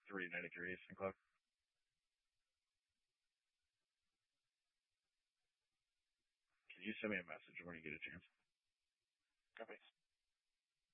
393 Eastern Club. Can you send me a message when you get a chance? Copy.